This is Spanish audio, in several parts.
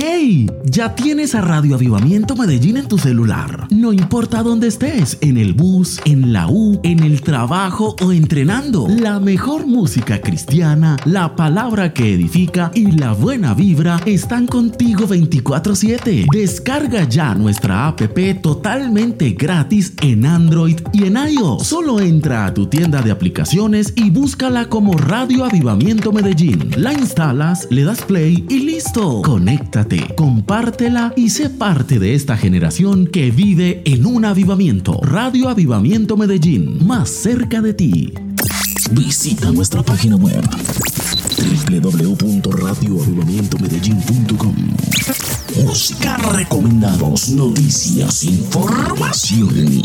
¡Ey! Ya tienes a Radio Avivamiento Medellín en tu celular. No importa dónde estés, en el bus, en la U, en el trabajo o entrenando. La mejor música cristiana, la palabra que edifica y la buena vibra están contigo 24/7. Descarga ya nuestra app totalmente gratis en Android y en iOS. Solo entra a tu tienda de aplicaciones y búscala como Radio Avivamiento Medellín. La instalas, le das play y listo. Conéctate, compártela y sé parte de esta generación que vive en un avivamiento. Radio Avivamiento Medellín, más cerca de ti. Visita nuestra página web www.radioavivamientomedellin.com. Música, recomendados, noticias, información.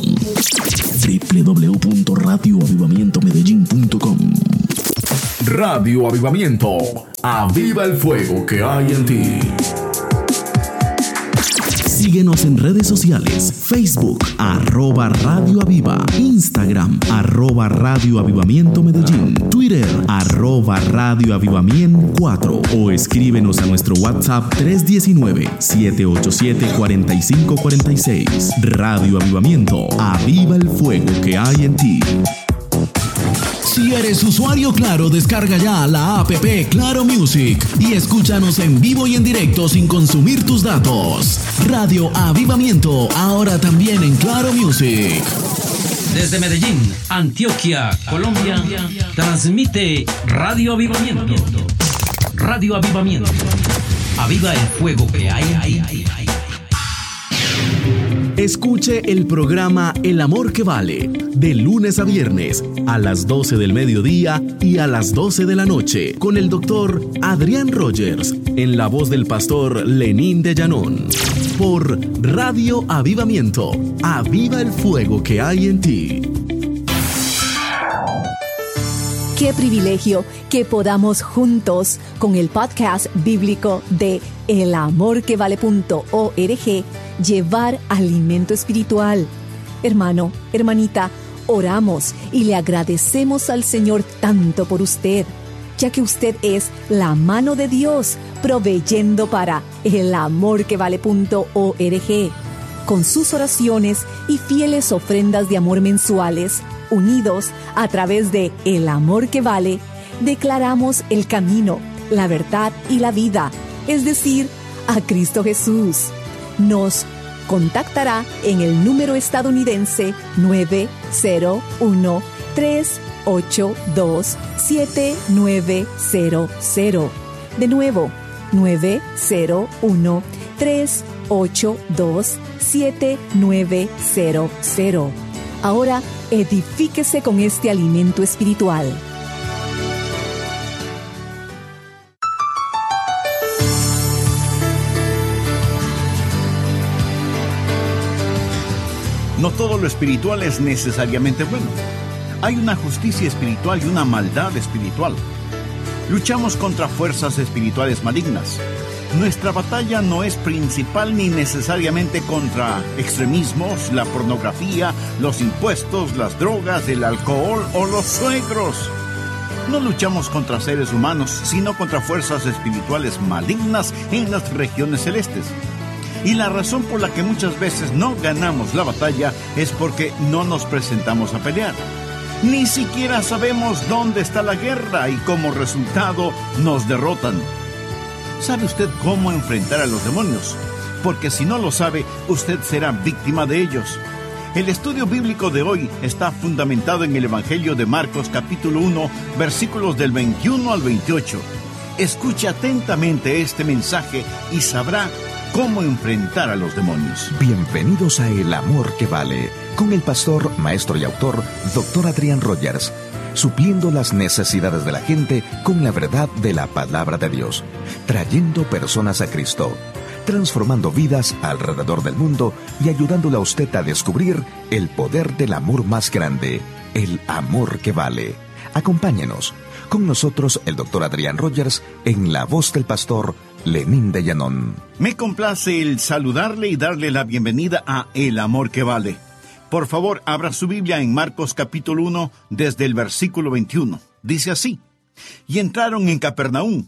www.radioavivamientomedellin.com. Radio Avivamiento, aviva el fuego que hay en ti. Síguenos en redes sociales, Facebook, @Radio Aviva, Instagram, @Radio Avivamiento Medellín, Twitter, @Radio Avivamiento 4 o escríbenos a nuestro WhatsApp 319-787-4546. Radio Avivamiento, aviva el fuego que hay en ti. Si eres usuario Claro, descarga ya la app Claro Music y escúchanos en vivo y en directo sin consumir tus datos. Radio Avivamiento, ahora también en Claro Music. Desde Medellín, Antioquia, Colombia, transmite Radio Avivamiento. Radio Avivamiento. Aviva el fuego que hay ahí. Escuche el programa El Amor que Vale, de lunes a viernes, a las 12 del mediodía y a las 12 de la noche, con el doctor Adrián Rogers, en la voz del pastor Lenín de Llanón, por Radio Avivamiento. Aviva el fuego que hay en ti. Qué privilegio que podamos juntos con el podcast bíblico de elamorquevale.org llevar alimento espiritual. Hermano, hermanita, oramos y le agradecemos al Señor tanto por usted, ya que usted es la mano de Dios proveyendo para elamorquevale.org. Con sus oraciones y fieles ofrendas de amor mensuales, unidos a través de El Amor que Vale, declaramos el camino, la verdad y la vida, es decir, a Cristo Jesús. Nos contactará en el número estadounidense 901-382-7900. De nuevo, 901-382-7900. Ahora, edifíquese con este alimento espiritual. No todo lo espiritual es necesariamente bueno. Hay una justicia espiritual y una maldad espiritual. Luchamos contra fuerzas espirituales malignas. Nuestra batalla no es principal ni necesariamente contra extremismos, la pornografía, los impuestos, las drogas, el alcohol o los suegros. No luchamos contra seres humanos, sino contra fuerzas espirituales malignas en las regiones celestes. Y la razón por la que muchas veces no ganamos la batalla es porque no nos presentamos a pelear. Ni siquiera sabemos dónde está la guerra y como resultado nos derrotan. ¿Sabe usted cómo enfrentar a los demonios? Porque si no lo sabe, usted será víctima de ellos. El estudio bíblico de hoy está fundamentado en el Evangelio de Marcos capítulo 1, versículos del 21 al 28. Escuche atentamente este mensaje y sabrá cómo enfrentar a los demonios. Bienvenidos a El Amor que Vale, con el pastor, maestro y autor, Dr. Adrián Rogers, supliendo las necesidades de la gente con la verdad de la palabra de Dios, trayendo personas a Cristo, transformando vidas alrededor del mundo y ayudándole a usted a descubrir el poder del amor más grande, el amor que vale. Acompáñenos. Con nosotros el Dr. Adrián Rogers en la voz del pastor Lenín de Llanón. Me complace el saludarle y darle la bienvenida a El Amor que Vale. Por favor, abra su Biblia en Marcos capítulo 1, desde el versículo 21. Dice así: Y entraron en Capernaum,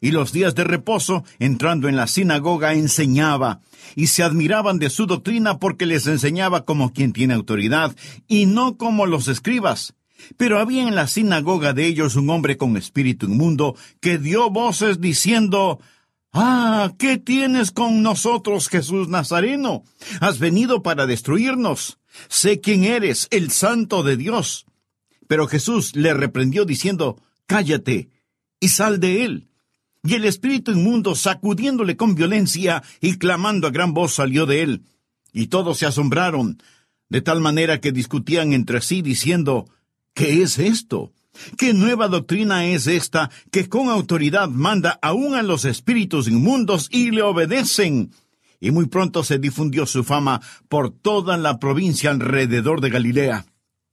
Y los días de reposo, entrando en la sinagoga, enseñaba, y se admiraban de su doctrina porque les enseñaba como quien tiene autoridad, y no como los escribas. Pero había en la sinagoga de ellos un hombre con espíritu inmundo, que dio voces diciendo: «¡Ah! ¿Qué tienes con nosotros, Jesús Nazareno? Has venido para destruirnos. Sé quién eres, el Santo de Dios». Pero Jesús le reprendió diciendo: «Cállate, y sal de él». Y el espíritu inmundo, sacudiéndole con violencia y clamando a gran voz, salió de él. Y todos se asombraron, de tal manera que discutían entre sí, diciendo: «¿Qué es esto? ¿Qué nueva doctrina es esta que con autoridad manda aún a los espíritus inmundos y le obedecen?» Y muy pronto se difundió su fama por toda la provincia alrededor de Galilea.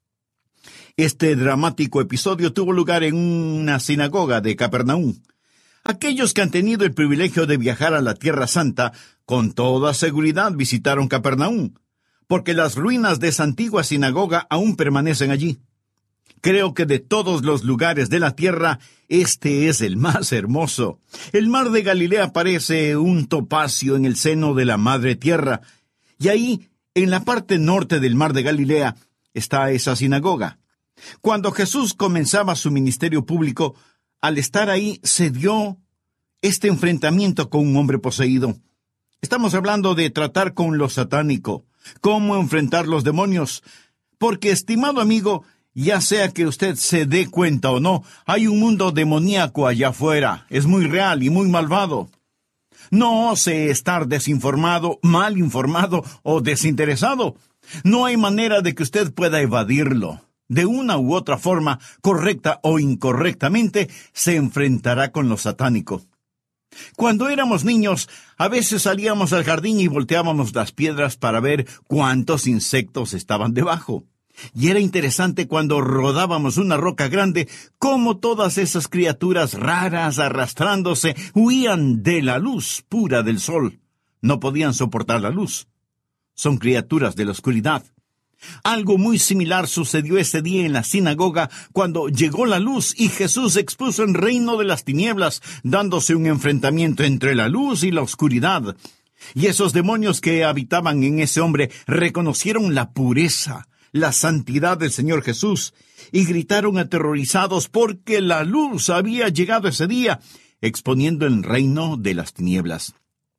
Este dramático episodio tuvo lugar en una sinagoga de Capernaum. Aquellos que han tenido el privilegio de viajar a la Tierra Santa, con toda seguridad visitaron Capernaum, porque las ruinas de esa antigua sinagoga aún permanecen allí. Creo que de todos los lugares de la tierra, este es el más hermoso. El mar de Galilea parece un topacio en el seno de la madre tierra, y ahí, en la parte norte del mar de Galilea, está esa sinagoga. Cuando Jesús comenzaba su ministerio público, al estar ahí se dio este enfrentamiento con un hombre poseído. Estamos hablando de tratar con lo satánico, cómo enfrentar los demonios, porque, estimado amigo, ya sea que usted se dé cuenta o no, hay un mundo demoníaco allá afuera. Es muy real y muy malvado. No ose estar desinformado, mal informado o desinteresado. No hay manera de que usted pueda evadirlo. De una u otra forma, correcta o incorrectamente, se enfrentará con lo satánico. Cuando éramos niños, a veces salíamos al jardín y volteábamos las piedras para ver cuántos insectos estaban debajo. Y era interesante cuando rodábamos una roca grande, cómo todas esas criaturas raras arrastrándose huían de la luz pura del sol. No podían soportar la luz. Son criaturas de la oscuridad. Algo muy similar sucedió ese día en la sinagoga cuando llegó la luz y Jesús expuso el reino de las tinieblas, dándose un enfrentamiento entre la luz y la oscuridad. Y esos demonios que habitaban en ese hombre reconocieron la pureza, la santidad del Señor Jesús, y gritaron aterrorizados porque la luz había llegado ese día, exponiendo el reino de las tinieblas.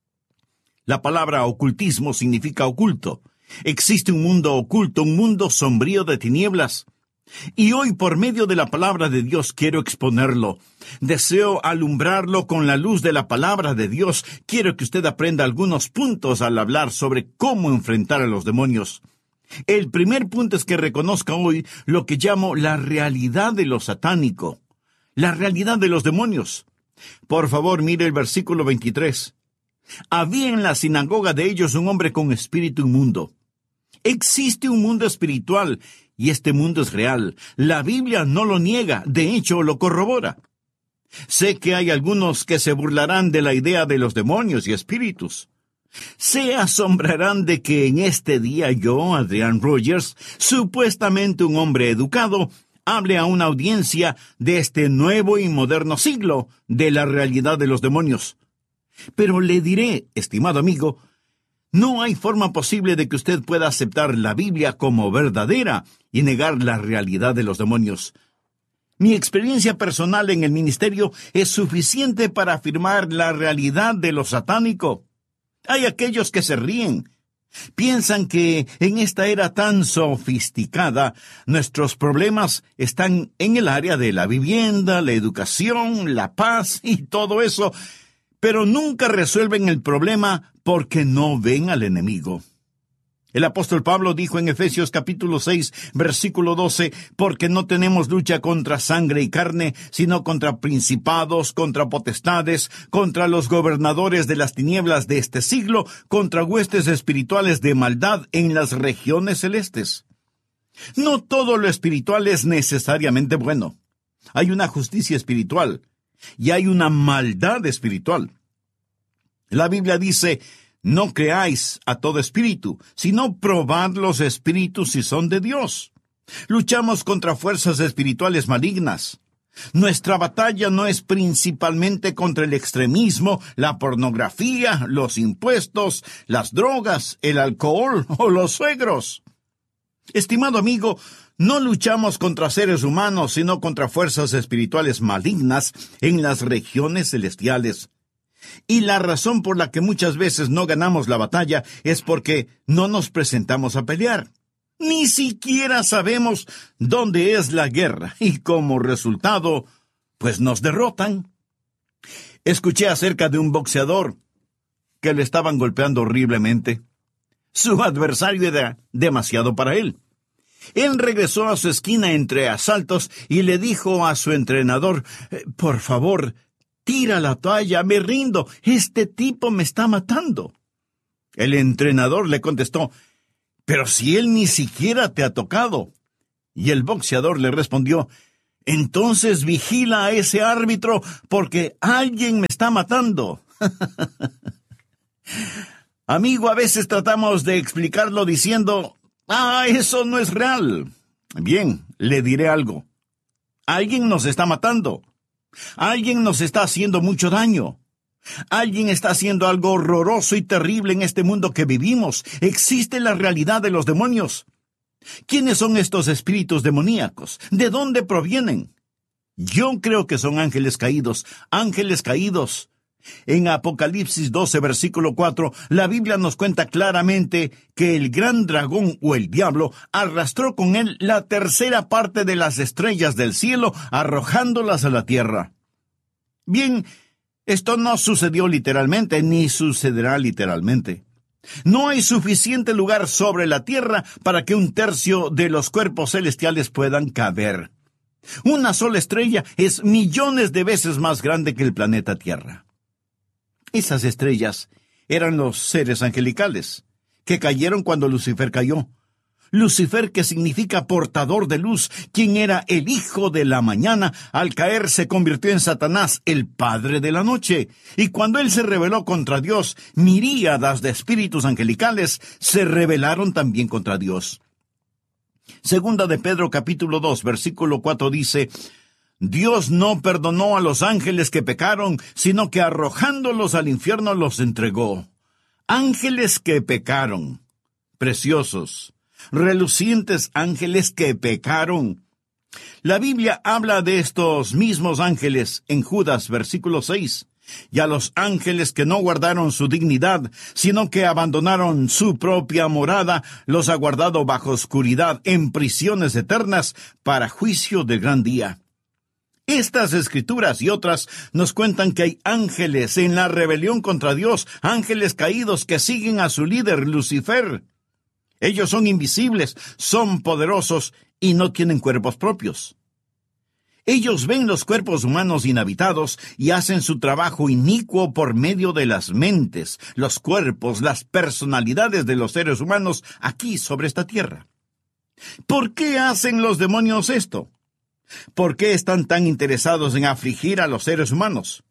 La palabra ocultismo significa oculto. Existe un mundo oculto, un mundo sombrío de tinieblas. Y hoy, por medio de la palabra de Dios, quiero exponerlo. Deseo alumbrarlo con la luz de la palabra de Dios. Quiero que usted aprenda algunos puntos al hablar sobre cómo enfrentar a los demonios. El primer punto es que reconozca hoy lo que llamo la realidad de lo satánico, la realidad de los demonios. Por favor, mire el versículo 23. Había en la sinagoga de ellos un hombre con espíritu inmundo. Existe un mundo espiritual, y este mundo es real. La Biblia no lo niega, de hecho lo corrobora. Sé que hay algunos que se burlarán de la idea de los demonios y espíritus. Se asombrarán de que en este día yo, Adrian Rogers, supuestamente un hombre educado, hable a una audiencia de este nuevo y moderno siglo de la realidad de los demonios. Pero le diré, estimado amigo, no hay forma posible de que usted pueda aceptar la Biblia como verdadera y negar la realidad de los demonios. Mi experiencia personal en el ministerio es suficiente para afirmar la realidad de lo satánico. Hay aquellos que se ríen. Piensan que en esta era tan sofisticada, nuestros problemas están en el área de la vivienda, la educación, la paz y todo eso, pero nunca resuelven el problema porque no ven al enemigo. El apóstol Pablo dijo en Efesios capítulo 6, versículo 12, porque no tenemos lucha contra sangre y carne, sino contra principados, contra potestades, contra los gobernadores de las tinieblas de este siglo, contra huestes espirituales de maldad en las regiones celestes. No todo lo espiritual es necesariamente bueno. Hay una justicia espiritual y hay una maldad espiritual. La Biblia dice: no creáis a todo espíritu, sino probad los espíritus si son de Dios. Luchamos contra fuerzas espirituales malignas. Nuestra batalla no es principalmente contra el extremismo, la pornografía, los impuestos, las drogas, el alcohol o los suegros. Estimado amigo, no luchamos contra seres humanos, sino contra fuerzas espirituales malignas en las regiones celestiales. Y la razón por la que muchas veces no ganamos la batalla es porque no nos presentamos a pelear. Ni siquiera sabemos dónde es la guerra y como resultado, pues nos derrotan. Escuché acerca de un boxeador que le estaban golpeando horriblemente. Su adversario era demasiado para él. Él regresó a su esquina entre asaltos y le dijo a su entrenador, por favor, tira la toalla, me rindo, este tipo me está matando. El entrenador le contestó, pero si él ni siquiera te ha tocado. Y el boxeador le respondió, entonces vigila a ese árbitro porque alguien me está matando. Amigo, a veces tratamos de explicarlo diciendo, eso no es real. Bien, le diré algo. Alguien nos está matando. Alguien nos está haciendo mucho daño. Alguien está haciendo algo horroroso y terrible en este mundo que vivimos. Existe la realidad de los demonios. ¿Quiénes son estos espíritus demoníacos? ¿De dónde provienen? Yo creo que son ángeles caídos. Ángeles caídos. En Apocalipsis 12, versículo 4, la Biblia nos cuenta claramente que el gran dragón o el diablo arrastró con él la tercera parte de las estrellas del cielo, arrojándolas a la tierra. Bien, esto no sucedió literalmente, ni sucederá literalmente. No hay suficiente lugar sobre la tierra para que un tercio de los cuerpos celestiales puedan caber. Una sola estrella es millones de veces más grande que el planeta Tierra. Esas estrellas eran los seres angelicales, que cayeron cuando Lucifer cayó. Lucifer, que significa portador de luz, quien era el hijo de la mañana, al caer se convirtió en Satanás, el padre de la noche. Y cuando él se rebeló contra Dios, miríadas de espíritus angelicales se rebelaron también contra Dios. Segunda de Pedro capítulo 2, versículo 4 dice, Dios no perdonó a los ángeles que pecaron, sino que arrojándolos al infierno los entregó. Ángeles que pecaron, preciosos, relucientes ángeles que pecaron. La Biblia habla de estos mismos ángeles en Judas, versículo 6. Y a los ángeles que no guardaron su dignidad, sino que abandonaron su propia morada, los ha guardado bajo oscuridad en prisiones eternas para juicio del gran día. Estas escrituras y otras nos cuentan que hay ángeles en la rebelión contra Dios, ángeles caídos que siguen a su líder, Lucifer. Ellos son invisibles, son poderosos y no tienen cuerpos propios. Ellos ven los cuerpos humanos inhabitados y hacen su trabajo inicuo por medio de las mentes, los cuerpos, las personalidades de los seres humanos aquí sobre esta tierra. ¿Por qué hacen los demonios esto? ¿Por qué están tan interesados en afligir a los seres humanos?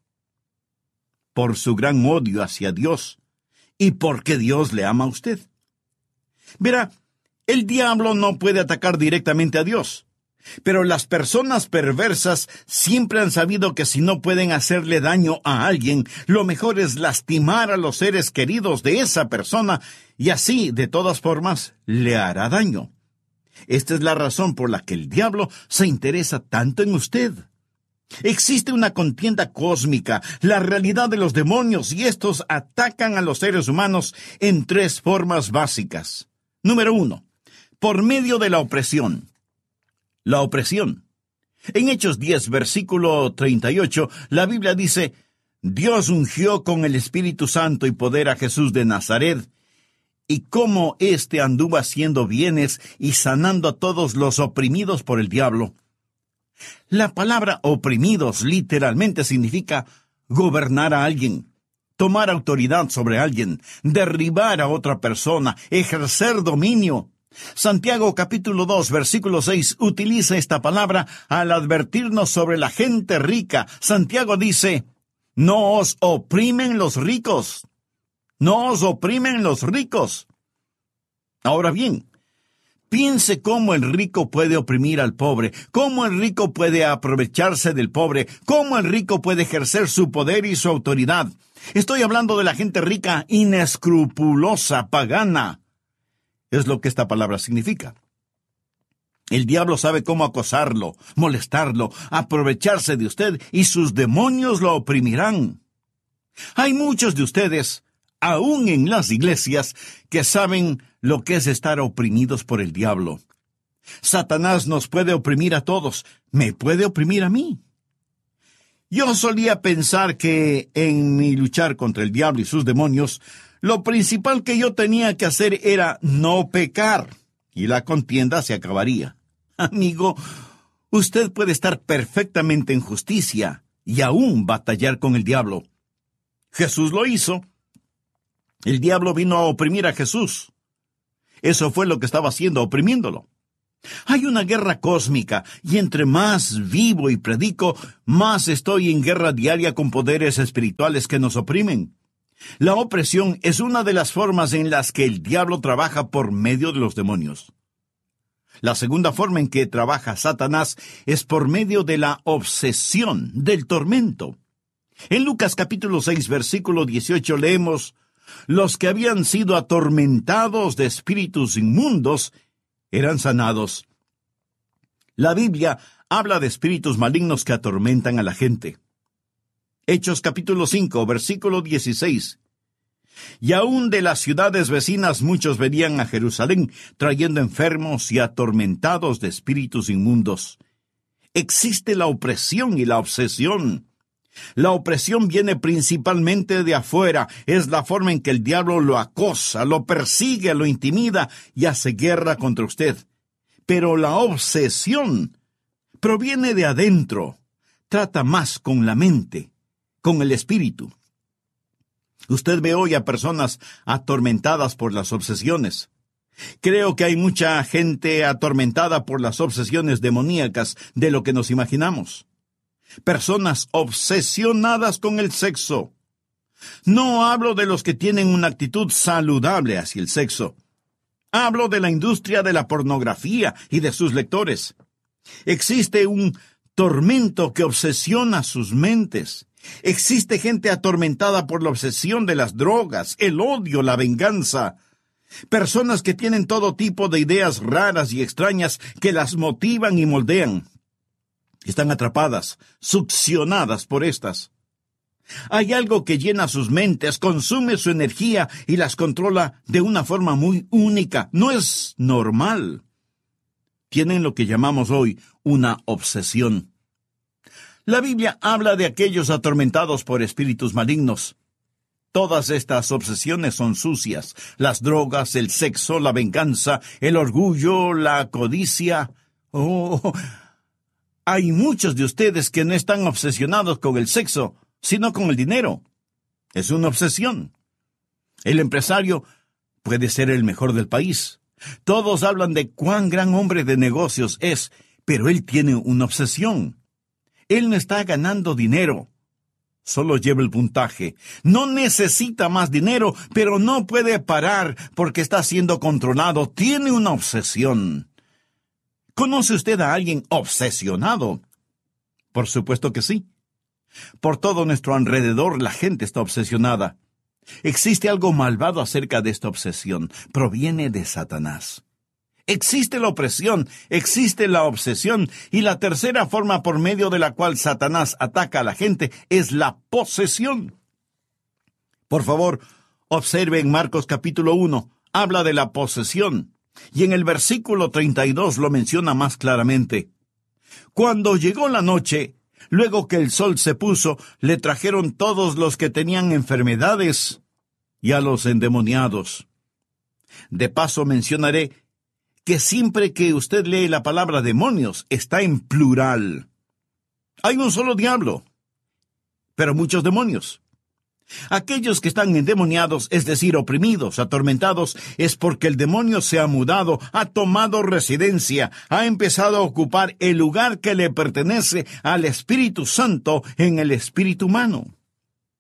Por su gran odio hacia Dios y porque Dios le ama a usted. Verá, el diablo no puede atacar directamente a Dios, pero las personas perversas siempre han sabido que si no pueden hacerle daño a alguien, lo mejor es lastimar a los seres queridos de esa persona y así, de todas formas, le hará daño. Esta es la razón por la que el diablo se interesa tanto en usted. Existe una contienda cósmica, la realidad de los demonios, y estos atacan a los seres humanos en tres formas básicas. Número 1, por medio de la opresión. La opresión. En Hechos 10, versículo 38, la Biblia dice, Dios ungió con el Espíritu Santo y poder a Jesús de Nazaret, y cómo éste anduvo haciendo bienes y sanando a todos los oprimidos por el diablo. La palabra oprimidos literalmente significa gobernar a alguien, tomar autoridad sobre alguien, derribar a otra persona, ejercer dominio. Santiago capítulo 2, versículo 6 utiliza esta palabra al advertirnos sobre la gente rica. Santiago dice, no os oprimen los ricos. No os oprimen los ricos. Ahora bien, Piense cómo el rico puede oprimir al pobre, cómo el rico puede aprovecharse del pobre, cómo el rico puede ejercer su poder y su autoridad. Estoy hablando de la gente rica, inescrupulosa, pagana. Es lo que esta palabra significa. El diablo sabe cómo acosarlo, molestarlo, aprovecharse de usted, y sus demonios lo oprimirán. Hay muchos de ustedes, aún en las iglesias, que saben lo que es estar oprimidos por el diablo. Satanás nos puede oprimir a todos, me puede oprimir a mí. Yo solía pensar que en mi luchar contra el diablo y sus demonios, lo principal que yo tenía que hacer era no pecar, y la contienda se acabaría. Amigo, usted puede estar perfectamente en justicia y aún batallar con el diablo. Jesús lo hizo. El diablo vino a oprimir a Jesús. Eso fue lo que estaba haciendo, oprimiéndolo. Hay una guerra cósmica, y entre más vivo y predico, más estoy en guerra diaria con poderes espirituales que nos oprimen. La opresión es una de las formas en las que el diablo trabaja por medio de los demonios. La segunda forma en que trabaja Satanás es por medio de la obsesión, del tormento. En Lucas capítulo 6, versículo 18 leemos: los que habían sido atormentados de espíritus inmundos eran sanados. La Biblia habla de espíritus malignos que atormentan a la gente. Hechos capítulo 5, versículo 16. Y aún de las ciudades vecinas muchos venían a Jerusalén, trayendo enfermos y atormentados de espíritus inmundos. Existe la opresión y la obsesión. La opresión viene principalmente de afuera. Es la forma en que el diablo lo acosa, lo persigue, lo intimida y hace guerra contra usted. Pero la obsesión proviene de adentro. Trata más con la mente, con el espíritu. Usted ve hoy a personas atormentadas por las obsesiones. Creo que hay mucha gente atormentada por las obsesiones demoníacas de lo que nos imaginamos. Personas obsesionadas con el sexo. No hablo de los que tienen una actitud saludable hacia el sexo. Hablo de la industria de la pornografía y de sus lectores. Existe un tormento que obsesiona sus mentes. Existe gente atormentada por la obsesión de las drogas, el odio, la venganza. Personas que tienen todo tipo de ideas raras y extrañas que las motivan y moldean. Están atrapadas, succionadas por estas. Hay algo que llena sus mentes, consume su energía y las controla de una forma muy única. No es normal. Tienen lo que llamamos hoy una obsesión. La Biblia habla de aquellos atormentados por espíritus malignos. Todas estas obsesiones son sucias. Las drogas, el sexo, la venganza, el orgullo, la codicia. Hay muchos de ustedes que no están obsesionados con el sexo, sino con el dinero. Es una obsesión. El empresario puede ser el mejor del país. Todos hablan de cuán gran hombre de negocios es, pero él tiene una obsesión. Él no está ganando dinero. Solo lleva el puntaje. No necesita más dinero, pero no puede parar porque está siendo controlado. Tiene una obsesión. ¿Conoce usted a alguien obsesionado? Por supuesto que sí. Por todo nuestro alrededor la gente está obsesionada. Existe algo malvado acerca de esta obsesión. Proviene de Satanás. Existe la opresión, existe la obsesión, y la tercera forma por medio de la cual Satanás ataca a la gente es la posesión. Por favor, observe en Marcos capítulo 1, habla de la posesión, y en el versículo 32 lo menciona más claramente. Cuando llegó la noche, luego que el sol se puso, le trajeron todos los que tenían enfermedades y a los endemoniados. De paso mencionaré que siempre que usted lee la palabra demonios, está en plural. Hay un solo diablo, pero muchos demonios. Aquellos que están endemoniados, es decir, oprimidos, atormentados, es porque el demonio se ha mudado, ha tomado residencia, ha empezado a ocupar el lugar que le pertenece al Espíritu Santo en el espíritu humano.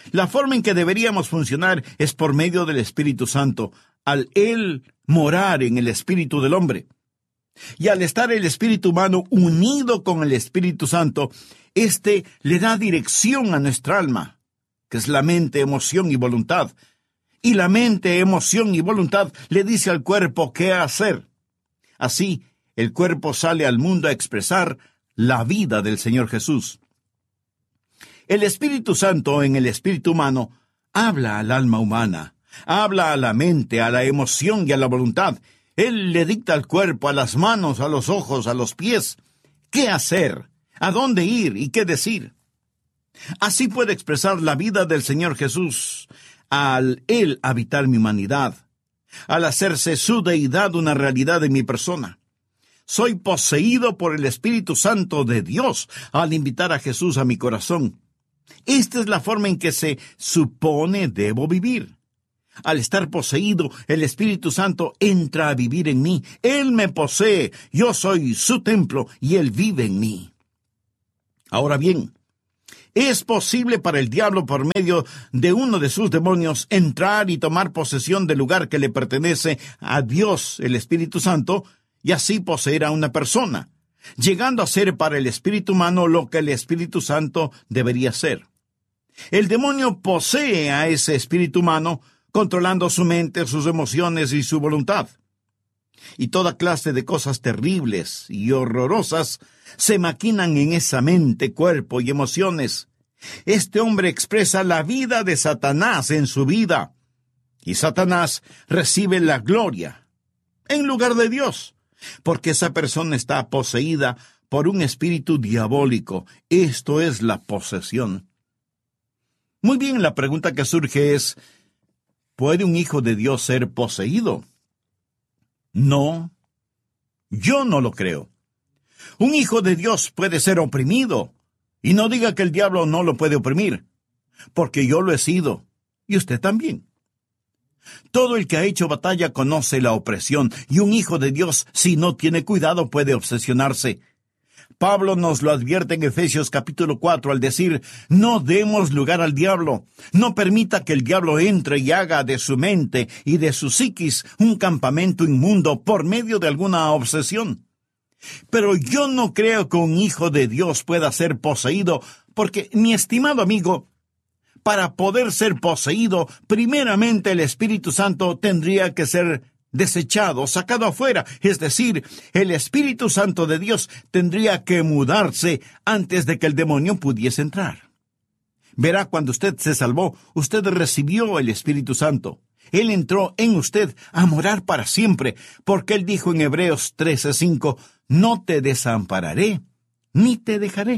La forma en que deberíamos funcionar es por medio del Espíritu Santo, al Él morar en el espíritu del hombre. Y al estar el espíritu humano unido con el Espíritu Santo, éste le da dirección a nuestra alma, que es la mente, emoción y voluntad. Y la mente, emoción y voluntad le dice al cuerpo qué hacer. Así, el cuerpo sale al mundo a expresar la vida del Señor Jesús. El Espíritu Santo en el espíritu humano habla al alma humana, habla a la mente, a la emoción y a la voluntad. Él le dicta al cuerpo, a las manos, a los ojos, a los pies, qué hacer, a dónde ir y qué decir. Así puede expresar la vida del Señor Jesús al Él habitar mi humanidad, al hacerse su deidad una realidad en mi persona. Soy poseído por el Espíritu Santo de Dios al invitar a Jesús a mi corazón. Esta es la forma en que se supone debo vivir. Al estar poseído, el Espíritu Santo entra a vivir en mí. Él me posee, yo soy su templo y Él vive en mí. Ahora bien, ¿es posible para el diablo, por medio de uno de sus demonios, entrar y tomar posesión del lugar que le pertenece a Dios, el Espíritu Santo, y así poseer a una persona, llegando a ser para el espíritu humano lo que el Espíritu Santo debería ser? El demonio posee a ese espíritu humano, controlando su mente, sus emociones y su voluntad. Y toda clase de cosas terribles y horrorosas se maquinan en esa mente, cuerpo y emociones. Este hombre expresa la vida de Satanás en su vida, y Satanás recibe la gloria en lugar de Dios, porque esa persona está poseída por un espíritu diabólico. Esto es la posesión. Muy bien, la pregunta que surge es, ¿puede un hijo de Dios ser poseído? No, yo no lo creo. Un hijo de Dios puede ser oprimido, y no diga que el diablo no lo puede oprimir, porque yo lo he sido, y usted también. Todo el que ha hecho batalla conoce la opresión, y un hijo de Dios, si no tiene cuidado, puede obsesionarse. Pablo nos lo advierte en Efesios capítulo 4 al decir, no demos lugar al diablo, no permita que el diablo entre y haga de su mente y de su psiquis un campamento inmundo por medio de alguna obsesión. Pero yo no creo que un hijo de Dios pueda ser poseído, porque, mi estimado amigo, para poder ser poseído, primeramente el Espíritu Santo tendría que ser desechado, sacado afuera, es decir, el Espíritu Santo de Dios tendría que mudarse antes de que el demonio pudiese entrar. Verá, cuando usted se salvó, usted recibió el Espíritu Santo. Él entró en usted a morar para siempre, porque Él dijo en Hebreos 13:5, no te desampararé, ni te dejaré.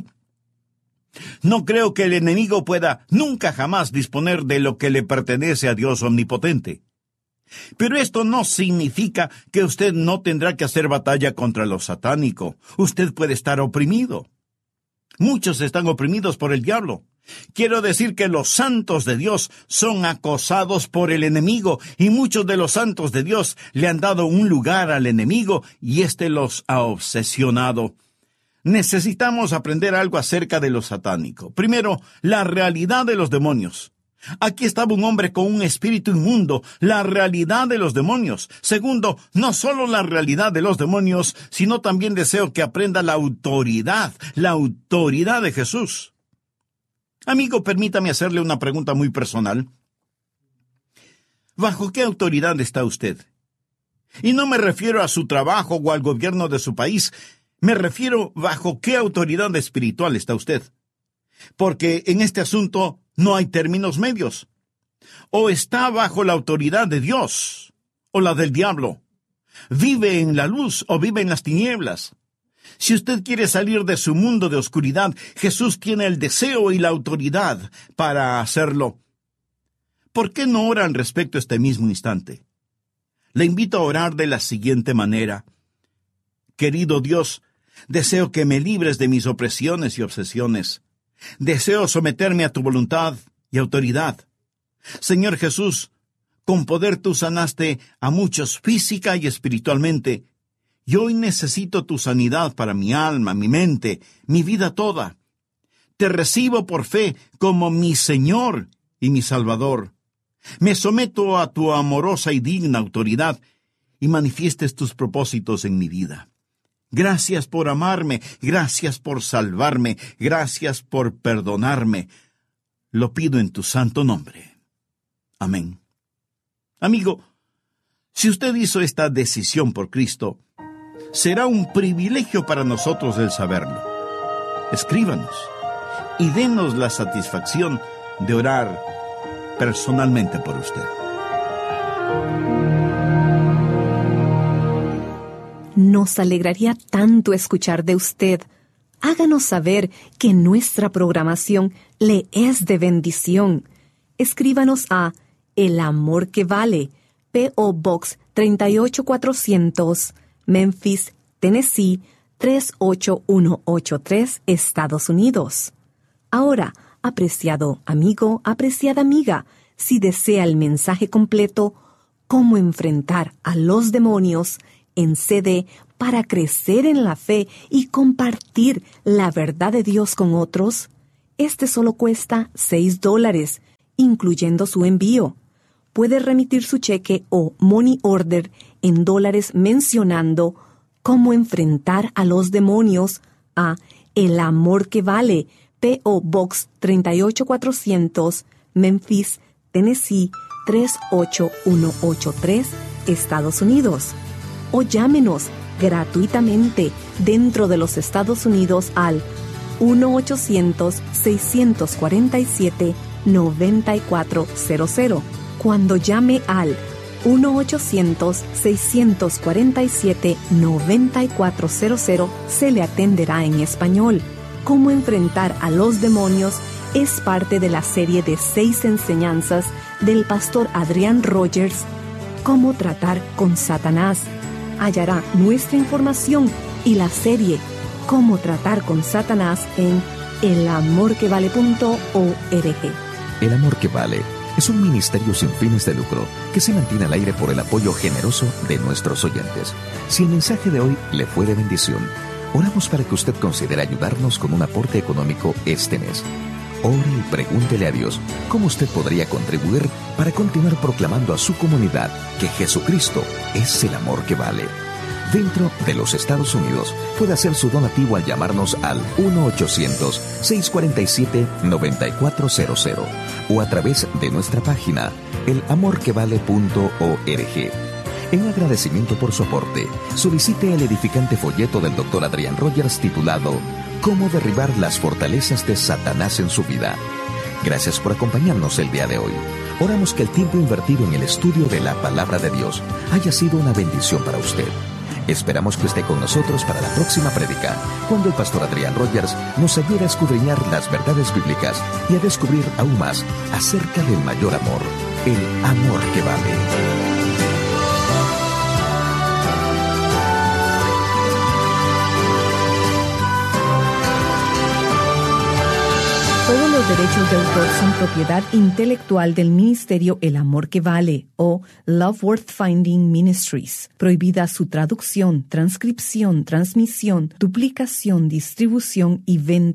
No creo que el enemigo pueda nunca jamás disponer de lo que le pertenece a Dios omnipotente. Pero esto no significa que usted no tendrá que hacer batalla contra lo satánico. Usted puede estar oprimido. Muchos están oprimidos por el diablo. Quiero decir que los santos de Dios son acosados por el enemigo, y muchos de los santos de Dios le han dado un lugar al enemigo, y éste los ha obsesionado. Necesitamos aprender algo acerca de lo satánico. Primero, la realidad de los demonios. Aquí estaba un hombre con un espíritu inmundo, la realidad de los demonios. Segundo, no solo la realidad de los demonios, sino también deseo que aprenda la autoridad de Jesús. Amigo, permítame hacerle una pregunta muy personal. ¿Bajo qué autoridad está usted? Y no me refiero a su trabajo o al gobierno de su país, me refiero bajo qué autoridad espiritual está usted. Porque en este asunto no hay términos medios. O está bajo la autoridad de Dios, o la del diablo. Vive en la luz o vive en las tinieblas. Si usted quiere salir de su mundo de oscuridad, Jesús tiene el deseo y la autoridad para hacerlo. ¿Por qué no ora al respecto este mismo instante? Le invito a orar de la siguiente manera. Querido Dios, deseo que me libres de mis opresiones y obsesiones. Deseo someterme a tu voluntad y autoridad. Señor Jesús, con poder tú sanaste a muchos física y espiritualmente, y hoy necesito tu sanidad para mi alma, mi mente, mi vida toda. Te recibo por fe como mi Señor y mi Salvador, me someto a tu amorosa y digna autoridad y manifiestes tus propósitos en mi vida. Gracias por amarme, gracias por salvarme, gracias por perdonarme. Lo pido en tu santo nombre. Amén. Amigo, si usted hizo esta decisión por Cristo, será un privilegio para nosotros el saberlo. Escríbanos y denos la satisfacción de orar personalmente por usted. Nos alegraría tanto escuchar de usted. Háganos saber que nuestra programación le es de bendición. Escríbanos a El Amor que Vale, P.O. Box 38400, Memphis, Tennessee 38183, Estados Unidos. Ahora, apreciado amigo, apreciada amiga, si desea el mensaje completo, cómo enfrentar a los demonios en CD para crecer en la fe y compartir la verdad de Dios con otros, este solo cuesta $6, incluyendo su envío. Puede remitir su cheque o money order en dólares mencionando cómo enfrentar a los demonios a El Amor que Vale, P.O. Box 38400, Memphis, Tennessee 38183, Estados Unidos. O llámenos gratuitamente dentro de los Estados Unidos al 1-800-647-9400. Cuando llame al 1-800-647-9400, se le atenderá en español. Cómo enfrentar a los demonios es parte de la serie de 6 enseñanzas del pastor Adrián Rogers, Cómo tratar con Satanás. Hallará nuestra información y la serie Cómo tratar con Satanás en elamorquevale.org. El Amor que Vale es un ministerio sin fines de lucro que se mantiene al aire por el apoyo generoso de nuestros oyentes. Si el mensaje de hoy le fue de bendición, oramos para que usted considere ayudarnos con un aporte económico este mes. Ore y pregúntele a Dios cómo usted podría contribuir para continuar proclamando a su comunidad que Jesucristo es el amor que vale. Dentro de los Estados Unidos, puede hacer su donativo al llamarnos al 1-800-647-9400 o a través de nuestra página elamorquevale.org. En agradecimiento por su aporte, solicite el edificante folleto del Dr. Adrián Rogers titulado Cómo derribar las fortalezas de Satanás en su vida. Gracias por acompañarnos el día de hoy. Oramos que el tiempo invertido en el estudio de la Palabra de Dios haya sido una bendición para usted. Esperamos que esté con nosotros para la próxima prédica, cuando el pastor Adrián Rogers nos ayude a escudriñar las verdades bíblicas y a descubrir aún más acerca del mayor amor, el amor que vale. Todos los derechos de autor son propiedad intelectual del ministerio El Amor que Vale o Love Worth Finding Ministries. Prohibida su traducción, transcripción, transmisión, duplicación, distribución y venta